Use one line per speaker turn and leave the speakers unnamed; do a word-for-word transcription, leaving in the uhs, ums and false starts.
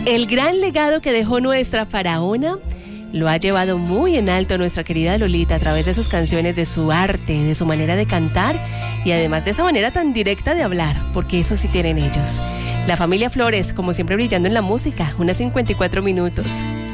El gran legado que dejó nuestra faraona lo ha llevado muy en alto nuestra querida Lolita a través de sus canciones, de su arte, de su manera de cantar y además de esa manera tan directa de hablar, porque eso sí tienen ellos. La familia Flores, como siempre, brillando en la música, unas cincuenta y cuatro minutos.